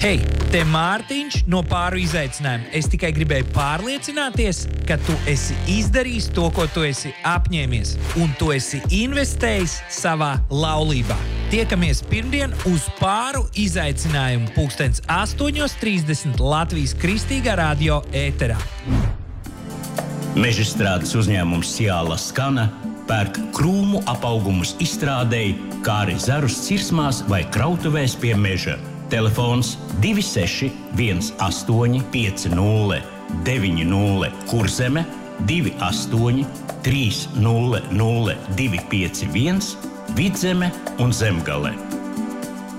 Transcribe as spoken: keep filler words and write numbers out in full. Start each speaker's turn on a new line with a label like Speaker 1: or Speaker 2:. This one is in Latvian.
Speaker 1: Hei, te Mārtiņš no Pāru izaicinājuma. Es tikai gribēju pārliecināties, ka tu esi izdarījis to, ko tu esi apņēmies, un tu esi investējis savā laulībā. Tiekamies pirmdien uz Pāru izaicinājumu pulkstens astoņos trīsdesmit Latvijas Kristīgā radio ēterā.
Speaker 2: Mežstrādes uzņēmums Ciāla Skana pērk krūmu apaugumus izstrādēji, kā arī zarus cirsmās vai krautuvēs pie meža. Telefons divi seši viens astoņi pieci nulle deviņi nulle Kurzeme, divi astoņi trīs nulle nulle divi pieci viens Vidzeme un Zemgale.